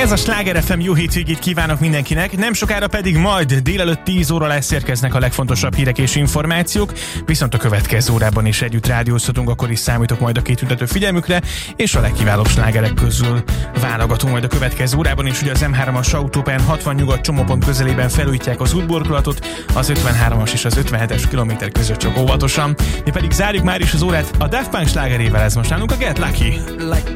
Ez a Sláger FM, jó hétvégét kívánok mindenkinek, nem sokára pedig majd délelőtt 10 óra lesz érkeznek a legfontosabb hírek és információk, viszont a következő órában is együtt rádiózhatunk, akkor is számítok majd a kitüntető figyelmükre, és a legkiválóbb slágerek közül válogatunk majd a következő órában, és ugye az M3-as autópályán 60 nyugat csomópont közelében felújítják az útburkolatot, az 53-as és az 57-es kilométer között csak óvatosan. Mi pedig zárjuk már is az órát a Daft Punk slágerével, ez most nálunk a Get Lucky.